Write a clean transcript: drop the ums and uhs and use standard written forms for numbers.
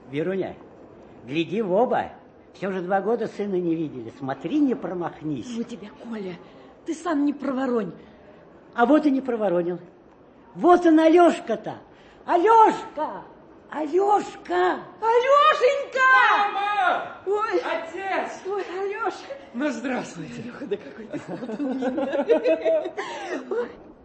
Веруня, гляди в оба. Все же 2 года сына не видели. Смотри, не промахнись. Ну тебя, Коля, ты сам не проворонь. А вот и не проворонил. Вот он, Алешка-то. Алешка! Алешка! Алешенька! Мама! Ой! Отец! Ой, Алеша! Ну, здравствуйте. Леха, да какой ты славный.